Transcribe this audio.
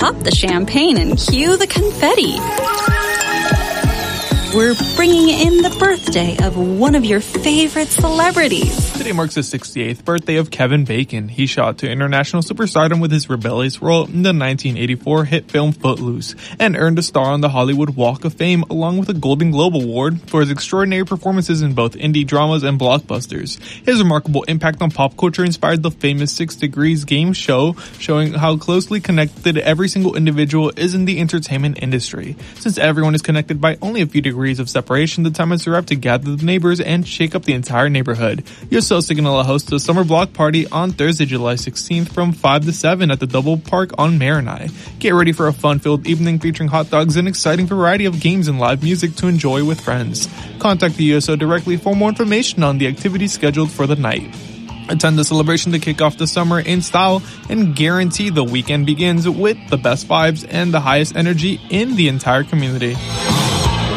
pop the champagne and cue the confetti. We're bringing in the birthday of one of your favorite celebrities. Today marks the 68th birthday of Kevin Bacon. He shot to international superstardom with his rebellious role in the 1984 hit film Footloose and earned a star on the Hollywood Walk of Fame along with a Golden Globe Award for his extraordinary performances in both indie dramas and blockbusters. His remarkable impact on pop culture inspired the famous 6 Degrees game show, showing how closely connected every single individual is in the entertainment industry. Since everyone is connected by only a few degrees of separation, the time has arrived to gather the neighbors and shake up the entire neighborhood. Yo-So Signorilla hosts a summer block party on Thursday, July 16th from 5 to 7 at the Double Park on Marinai. Get ready for a fun-filled evening featuring hot dogs and an exciting variety of games and live music to enjoy with friends. Contact the Yo-So directly for more information on the activities scheduled for the night. Attend the celebration to kick off the summer in style and guarantee the weekend begins with the best vibes and the highest energy in the entire community.